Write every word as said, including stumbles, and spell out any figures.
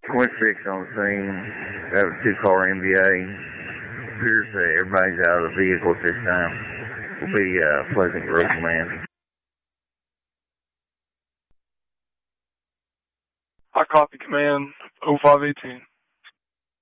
twenty-six on the scene. That was two-car M V A. Appears that everybody's out of the vehicle at this time. Will be uh, Pleasant Grove Command. I copy command oh five eighteen.